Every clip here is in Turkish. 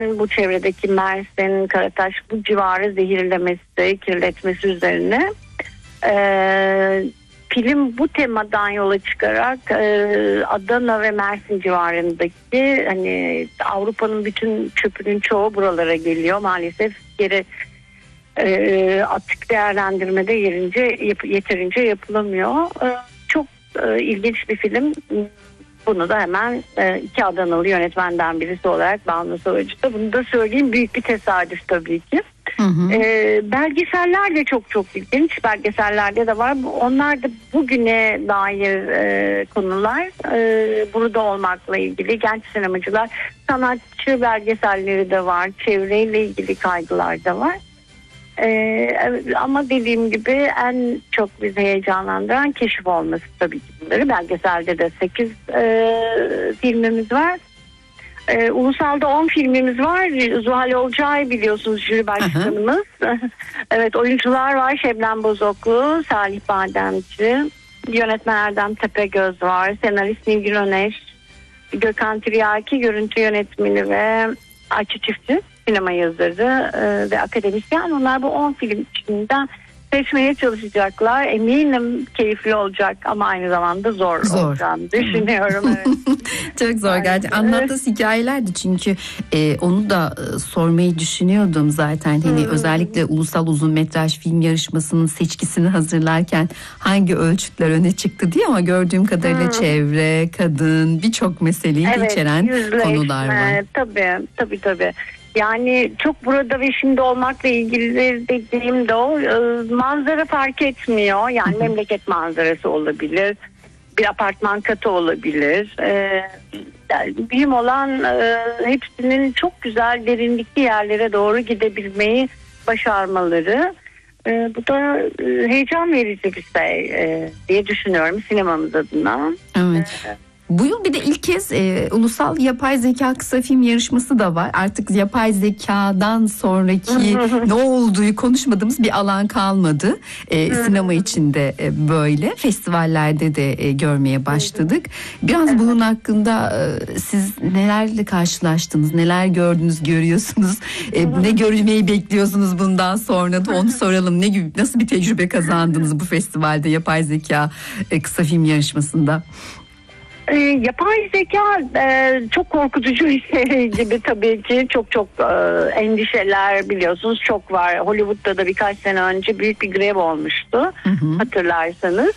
bu çevredeki Mersin, Karataş bu civarı zehirlemesi, kirletmesi üzerine. Film bu temadan yola çıkarak Adana ve Mersin civarındaki hani Avrupa'nın bütün çöpünün çoğu buralara geliyor maalesef, geri atık değerlendirmede yeterince yapılamıyor. Çok ilginç bir film. Bunu da hemen iki Adanalı yönetmenden birisi olarak Banu Savacı'da bunu da söyleyeyim. Büyük bir tesadüf tabii ki. Hı hı. Belgeseller de çok ilginç. Belgesellerde de var. Onlar da bugüne dair konular. Burada olmakla ilgili genç sinemacılar, sanatçı belgeselleri de var. Çevreyle ilgili kaygılar da var. Ama dediğim gibi en çok bizi heyecanlandıran keşif olması tabii ki bunları. Belgeselde de 8 filmimiz var. Ulusal'da 10 filmimiz var. Zuhal Olcay biliyorsunuz jüri başkanımız. Evet, oyuncular var. Şebnem Bozoklu, Salih Bademci, yönetmen Erdem Tepegöz var. Senarist Nilgün Öneş, Gökhan Tiryaki görüntü yönetmeni ve Ayça Çiftçi sinema yazarı ve akademisyen. Onlar bu 10 film içinden seçmeye çalışacaklar. Eminim keyifli olacak ama aynı zamanda zor olacağını düşünüyorum. Evet. Çok zor gerçekten. Anlattığınız hikayelerdi çünkü onu da sormayı düşünüyordum zaten. Hani özellikle ulusal uzun metraj film yarışmasının seçkisini hazırlarken hangi ölçütler öne çıktı diye, ama gördüğüm kadarıyla çevre, kadın, birçok meseleyi içeren konular var. Tabii. Yani çok burada ve şimdi olmakla ilgili dediğim de o, manzara fark etmiyor. Yani memleket manzarası olabilir, bir apartman katı olabilir. Mühim olan hepsinin çok güzel derinlikli yerlere doğru gidebilmeyi başarmaları. Bu da heyecan verici bir şey diye düşünüyorum sinemamız adına. Evet. Bu yıl bir de ilk kez ulusal yapay zeka kısa film yarışması da var. Artık yapay zekadan sonraki ne olduğu konuşmadığımız bir alan kalmadı. Sinema içinde böyle festivallerde de görmeye başladık. Biraz bunun hakkında siz nelerle karşılaştınız? Neler gördünüz, görüyorsunuz? Ne görmeyi bekliyorsunuz bundan sonra da onu soralım. Nasıl bir tecrübe kazandınız bu festivalde yapay zeka kısa film yarışmasında? Yapay zeka çok korkutucu bir şey gibi tabii ki. Çok endişeler biliyorsunuz çok var. Hollywood'da da birkaç sene önce büyük bir grev olmuştu, hatırlarsanız.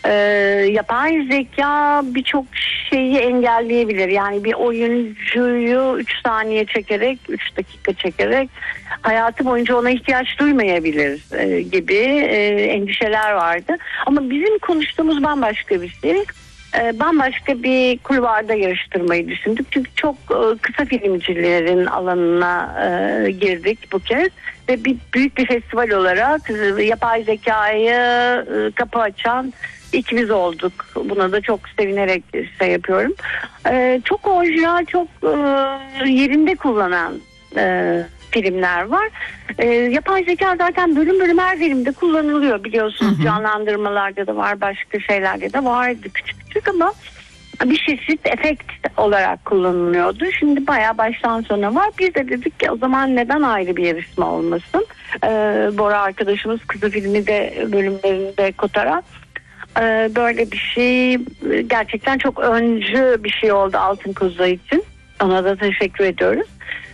Yapay zeka birçok şeyi engelleyebilir. Yani bir oyuncuyu 3 saniye çekerek, 3 dakika çekerek hayatı boyunca ona ihtiyaç duymayabilir gibi endişeler vardı. Ama bizim konuştuğumuz bambaşka bir şey. Bambaşka bir kulvarda yarıştırmayı düşündük. Çünkü çok kısa filmcilerin alanına girdik bu kez. Ve büyük bir festival olarak yapay zekayı kapı açan ikimiz olduk. Buna da çok sevinerek yapıyorum. Çok orijinal, çok yerinde kullanan filmler var. Yapay zeka zaten bölüm bölüm her filmde kullanılıyor biliyorsunuz. Canlandırmalarda da var, başka şeylerde de vardı küçük ama bir çeşit efekt olarak kullanılıyordu. Şimdi bayağı baştan sona var. Biz de dedik ki o zaman neden ayrı bir yarışma olmasın? Bora arkadaşımız kısa filmi de bölümlerinde kotarak böyle bir şey gerçekten çok öncü bir şey oldu Altın Koza için. Ona da teşekkür ediyoruz.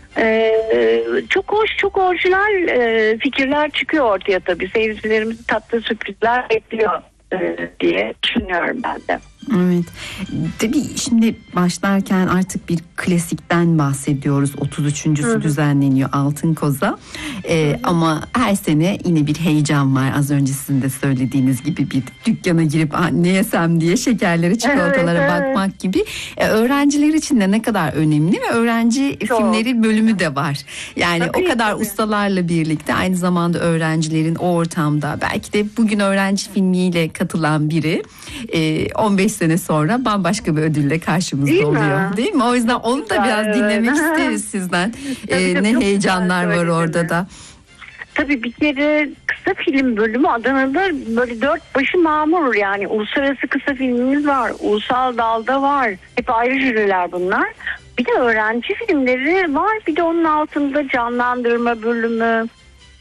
Çok hoş, çok orijinal fikirler çıkıyor ortaya tabii. Seyircilerimizi tatlı sürprizler bekliyor diye düşünüyorum ben de. Evet. Tabii şimdi başlarken artık bir klasikten bahsediyoruz. 33.sü düzenleniyor Altın Koza. Ama her sene yine bir heyecan var. Az önce sizin de söylediğiniz gibi bir dükkana girip ne yesem diye şekerlere, çikolatalara bakmak gibi. Öğrenciler için de ne kadar önemli ve öğrenci filmleri bölümü de var. Yani o kadar ustalarla birlikte aynı zamanda öğrencilerin o ortamda belki de bugün öğrenci filmiyle katılan biri 15 sene sonra bambaşka bir ödülle karşımızda oluyor. Değil mi? O yüzden onu da biraz dinlemek isteriz sizden. Ne heyecanlar var orada da. Tabii bir kere kısa film bölümü Adana'da böyle 4 başı mamur, yani uluslararası kısa filmimiz var. Ulusal dalda var. Hep ayrı jüriler bunlar. Bir de öğrenci filmleri var. Bir de onun altında canlandırma bölümü,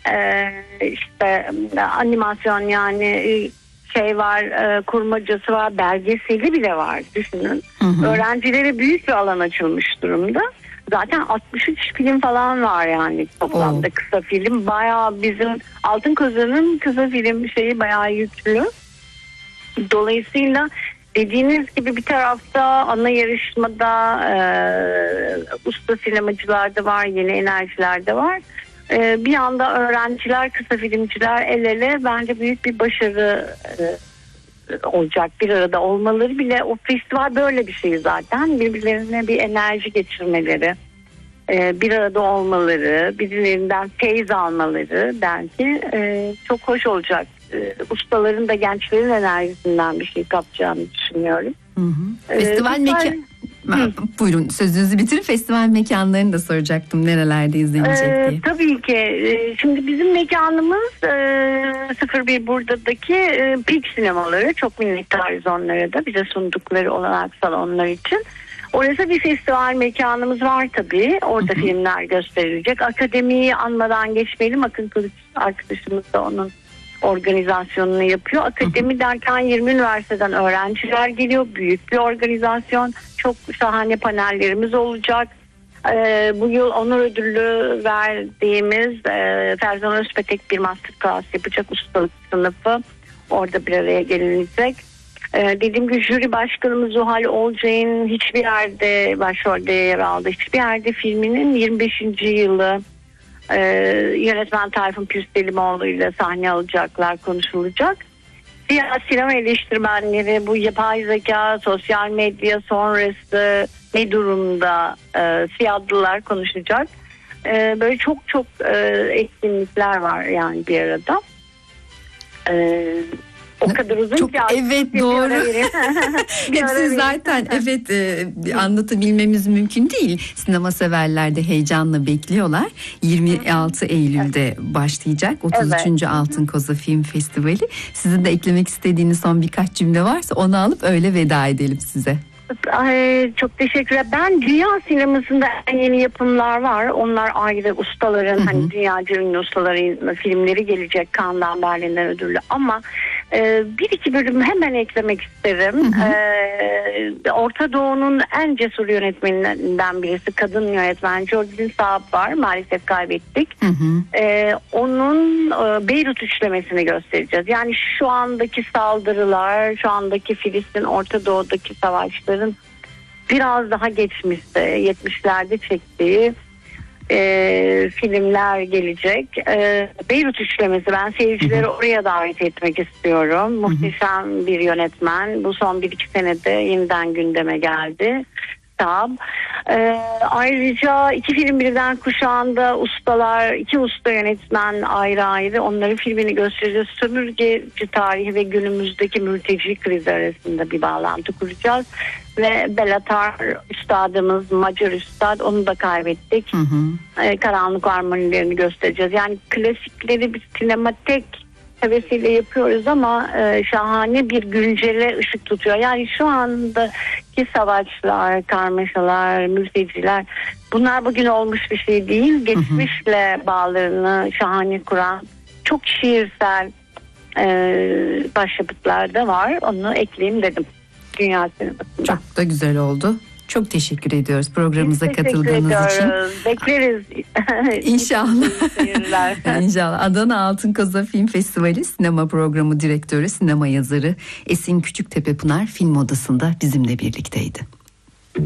işte animasyon, yani şey var, kurmacası var, belgeseli bile var, düşünün. Öğrencilere büyük bir alan açılmış durumda. Zaten 63 film falan var yani toplamda kısa film. Bayağı bizim Altın Koza'nın kısa film şeyi bayağı yüklü. Dolayısıyla dediğiniz gibi bir tarafta ana yarışmada usta sinemacılar da var, yeni enerjiler de var. Bir yanda öğrenciler, kısa filmciler el ele, bence büyük bir başarı olacak. Bir arada olmaları bile, o festival böyle bir şey zaten. Birbirlerine bir enerji geçirmeleri, bir arada olmaları, birbirlerinden feyz almaları belki çok hoş olacak. Ustaların da gençlerin enerjisinden bir şey kapacağını düşünüyorum. Festival buyurun, sözünüzü bitirin. Festival mekanlarını da soracaktım, nerelerde izlenecek diye. Tabii ki. Şimdi bizim mekanımız 01 buradaki Peak sinemaları. Çok minnettarız onlara da, bize sundukları olanak salonlar için. Orası bir festival mekanımız var tabii. Orada filmler gösterilecek. Akademiyi anmadan geçmeyelim. Akın Kılıç arkadaşımız da onun organizasyonunu yapıyor. Akademi derken 20 üniversiteden öğrenciler geliyor. Büyük bir organizasyon. Çok şahane panellerimiz olacak. Bu yıl onur ödülü verdiğimiz Ferzan Özpetek bir masterclass yapacak, ustalık sınıfı. Orada bir araya gelinecek. Dediğim gibi jüri başkanımız Zuhal Olcay'ın hiçbir yerde başrolde yer aldı. Hiçbir yerde filminin 25. yılı. Yönetmen Tayfun Pürstelimoğlu ile sahne alacaklar, konuşulacak. Siyah sinema eleştirmenleri, bu yapay zeka, sosyal medya sonrası ne durumda, siyahlılar konuşacak. Böyle çok etkinlikler var yani bir arada. O kadar uzun çok, ki. Evet, doğru. Hepsi zaten anlatabilmemiz mümkün değil. Sinema severler de heyecanla bekliyorlar. 26 Eylül'de başlayacak 33. Altın Koza Film Festivali. Sizin de eklemek istediğiniz son birkaç cümle varsa onu alıp öyle veda edelim size. Çok teşekkürler. Ben dünya sinemasında en yeni yapımlar var. Onlar ayrı, ustaların hani dünyaca ünlü ustaların filmleri gelecek, Cannes'dan, Berlin'den ödüllü. Ama bir iki bölüm hemen eklemek isterim. Orta Doğu'nun en cesur yönetmeninden birisi, kadın yönetmen Jodie Saab var. Maalesef kaybettik. Onun Beyrut üçlemesini göstereceğiz. Yani şu andaki saldırılar, şu andaki Filistin, Orta Doğu'daki savaşların biraz daha geçmişte, 70'lerde çektiği filmler gelecek. Beyrut üçlemesi, ben seyircileri oraya davet etmek istiyorum. Muhteşem bir yönetmen. Bu son 1-2 senede yeniden gündeme geldi. Ayrıca 2 film birden kuşağında ustalar, 2 usta yönetmen ayrı ayrı, onların filmini göstereceğiz. Sömürgeci tarihi ve günümüzdeki mülteci krizi arasında bir bağlantı kuracağız. Ve Belatar üstadımız, Macar üstad, onu da kaybettik. Karanlık Armonilerini göstereceğiz. Yani klasikleri bir sinematek hevesiyle yapıyoruz ama şahane bir güncele ışık tutuyor. Yani şu andaki savaşlar, karmaşalar, mülteciler, bunlar bugün olmuş bir şey değil. Geçmişle bağlarını şahane kuran çok şiirsel başyapıtlar da var. Onu ekleyeyim dedim dünya sinemasında. Çok da güzel oldu. Çok teşekkür ediyoruz programımıza katıldığınız için. Bekleriz. İnşallah. İnşallah. Adana Altın Koza Film Festivali sinema programı direktörü, sinema yazarı Esin Küçüktepe Pınar Film Odası'nda bizimle birlikteydi.